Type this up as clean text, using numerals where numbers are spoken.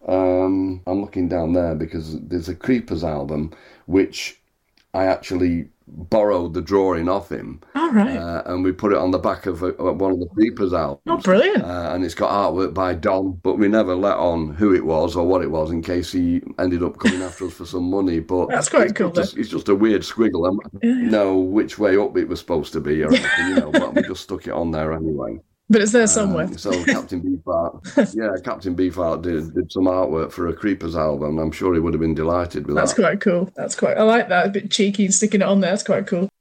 I'm looking down there because there's a Creepers album which I actually borrowed the drawing off him, All right. and we put it on the back of one of the Creepers Oh, albums, brilliant. and it's got artwork by Don, but we never let on who it was or what it was in case he ended up coming after us for some money. But That's quite cool, though. it's just a weird squiggle. I Yeah, don't yeah. know which way up it was supposed to be or anything, but we just stuck it on there anyway. But it's there somewhere. So Captain Beefheart, yeah, Captain Beefheart did some artwork for a Creepers album. I'm sure he would have been delighted with That's that. quite cool. I like that. A bit cheeky and sticking it on there. That's quite cool.